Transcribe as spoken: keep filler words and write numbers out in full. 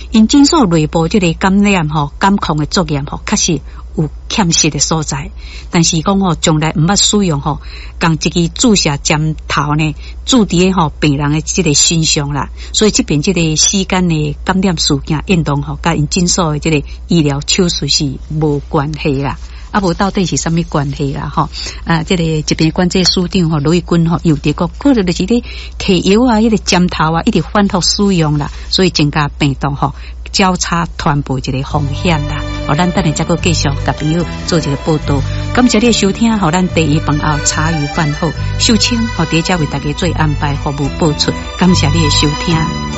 因诊所内部这个感染吼、感控的作业吼，确实有欠失的所在。但是讲吼，将来毋捌使用吼，共一支注射针头呢，注伫吼病人的这个身上啦。所以这边这个时间的感染事件运动吼，甲因诊所的这个医疗手术是无关系啦。啊，无到底是什么关系啦？吼啊，这个这边管制署长吼罗义军吼又伫讲，可能就是咧摕药啊，迄个针头啊，一直反复使用啦，所以增加病毒吼交叉传播一个风险啦。好，咱等下再个继续甲朋友做一个报道。感谢你的收听，好，咱第一饭后茶余饭后，秀清和伫遮为大家做安排服务播出。感谢你的收听。